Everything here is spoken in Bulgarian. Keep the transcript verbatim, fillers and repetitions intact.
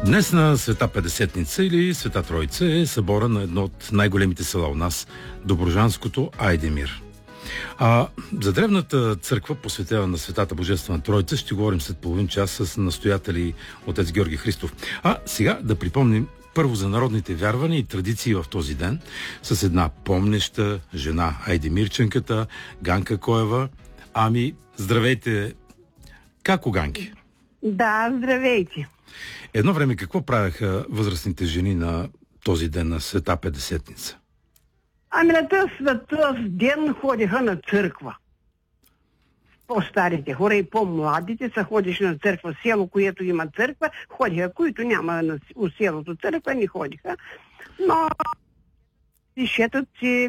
Днес на Света Петдесетница или Света Троица е събора на едно от най-големите села у нас, Добруджанското Айдемир. А за древната църква, посветена на Светата Божествена Троица, ще говорим след половин час с настоятели отец Георги Христов. А сега да припомним първо за народните вярвания и традиции в този ден с една помнеща жена, айдемирченката Ганка Коева. Ами, здравейте! Како, Ганки? Да, здравейте! Едно време какво правяха възрастните жени на този ден на Света Петдесетница? Ами на този ден ходиха на църква. По-старите хора и по-младите са ходиха на църква. Село, което има църква, ходиха. Които няма на селото църква, не ходиха. Но и шетат си